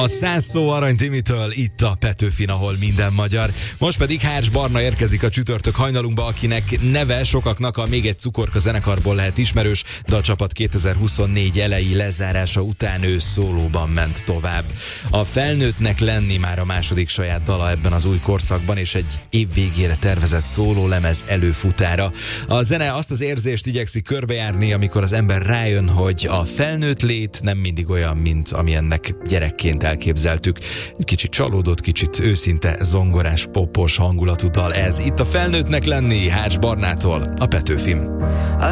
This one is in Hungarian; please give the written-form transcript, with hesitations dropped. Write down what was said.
A 100 szó Arany Timitől itt a Petőfin, ahol minden magyar. Most pedig Hárs Barna érkezik a csütörtök hajnalunkba, akinek neve sokaknak a Még egy cukorka zenekarból lehet ismerős, de a csapat 2024 elejé lezárása után ő szólóban ment tovább. A Felnőttnek lenni már a második saját dala ebben az új korszakban, és egy év végére tervezett szólólemez előfutára. A zene azt az érzést igyekszik körbejárni, amikor az ember rájön, hogy a felnőtt lét nem mindig olyan, mint amilyennek gyerekként elképzeltük. Egy kicsit csalódott, kicsit őszinte, zongorás, popos hangulatú dal ez. Itt a Felnőttnek lenni Hárs Barnától, a Petőfin. A